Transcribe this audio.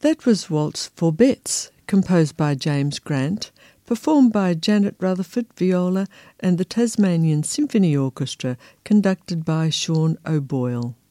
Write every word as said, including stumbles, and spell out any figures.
That was Waltz for Bets, composed by James Grant, performed by Janet Rutherford, viola, and the Tasmanian Symphony Orchestra, conducted by Sean O'Boyle.